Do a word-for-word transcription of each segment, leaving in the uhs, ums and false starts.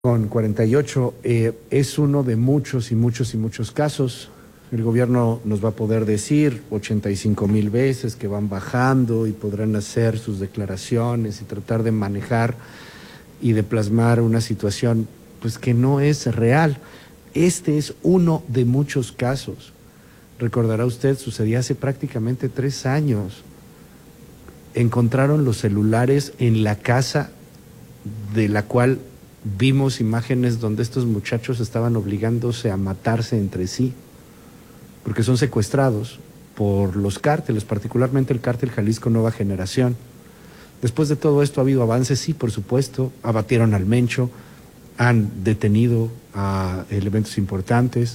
Con cuarenta y ocho, eh, es uno de muchos y muchos y muchos casos. El gobierno nos va a poder decir ochenta y cinco mil veces que van bajando y podrán hacer sus declaraciones y tratar de manejar y de plasmar una situación pues que no es real. Este es uno de muchos casos. Recordará usted, sucedía hace prácticamente tres años. Encontraron los celulares en la casa de la cual vimos imágenes donde estos muchachos estaban obligándose a matarse entre sí, porque son secuestrados por los cárteles, particularmente el cártel Jalisco Nueva Generación. Después de todo esto ha habido avances, sí, por supuesto, abatieron al Mencho, han detenido a elementos importantes,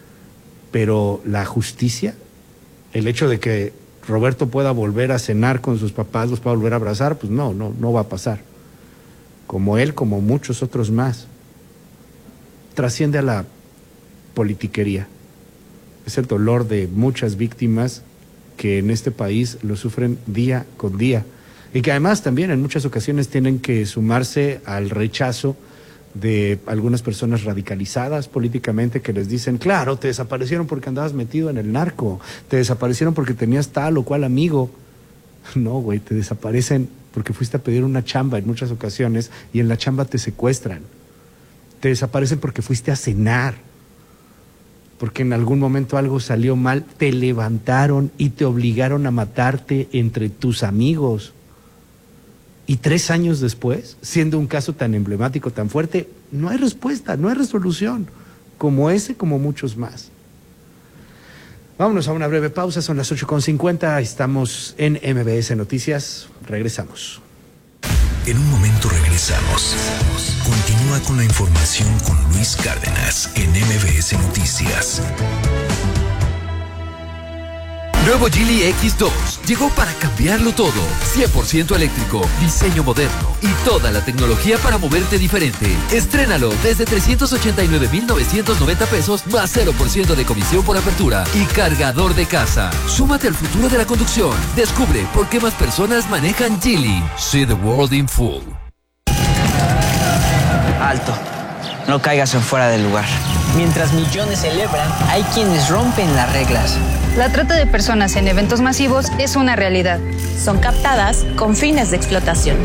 pero la justicia, el hecho de que Roberto pueda volver a cenar con sus papás, los pueda volver a abrazar, pues no, no, no va a pasar. Como él, como muchos otros más, trasciende a la politiquería. Es el dolor de muchas víctimas que en este país lo sufren día con día y que además también en muchas ocasiones tienen que sumarse al rechazo de algunas personas radicalizadas políticamente que les dicen, claro, te desaparecieron porque andabas metido en el narco, te desaparecieron porque tenías tal o cual amigo. No, güey, te desaparecen porque fuiste a pedir una chamba en muchas ocasiones y en la chamba te secuestran. Te desaparecen porque fuiste a cenar, porque en algún momento algo salió mal, te levantaron y te obligaron a matarte entre tus amigos. Y tres años después, siendo un caso tan emblemático, tan fuerte, no hay respuesta, no hay resolución, como ese, como muchos más. Vámonos a una breve pausa, son las ocho con cincuenta, estamos en M B S Noticias, regresamos. En un momento regresamos. Continúa con la información con Luis Cárdenas en M B S Noticias. Nuevo Geely equis dos llegó para cambiarlo todo. cien por ciento eléctrico, diseño moderno y toda la tecnología para moverte diferente. Estrénalo desde trescientos ochenta y nueve mil novecientos noventa pesos más cero por ciento de comisión por apertura y cargador de casa. Súmate al futuro de la conducción. Descubre por qué más personas manejan Geely. See the world in full. Alto. No caigas en fuera del lugar. Mientras millones celebran, hay quienes rompen las reglas. La trata de personas en eventos masivos es una realidad. Son captadas con fines de explotación.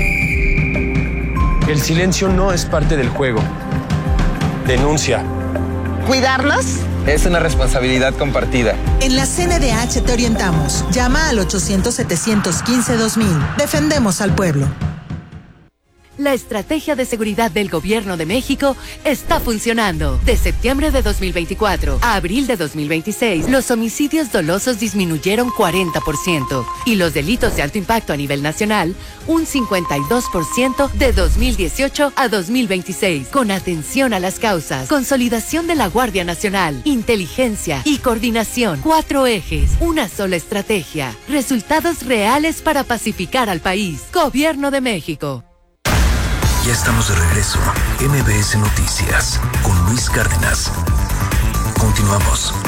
El silencio no es parte del juego. Denuncia. ¿Cuidarlos? Es una responsabilidad compartida. En la C N D H te orientamos. Llama al ochocientos, setecientos quince, dos mil. Defendemos al pueblo. La estrategia de seguridad del Gobierno de México está funcionando. De septiembre de dos mil veinticuatro a abril de dos mil veintiséis, los homicidios dolosos disminuyeron cuarenta por ciento y los delitos de alto impacto a nivel nacional un cincuenta y dos por ciento de dos mil dieciocho a dos mil veintiséis. Con atención a las causas, consolidación de la Guardia Nacional, inteligencia y coordinación. Cuatro ejes, una sola estrategia. Resultados reales para pacificar al país. Gobierno de México. Ya estamos de regreso. M B S Noticias con Luis Cárdenas. Continuamos.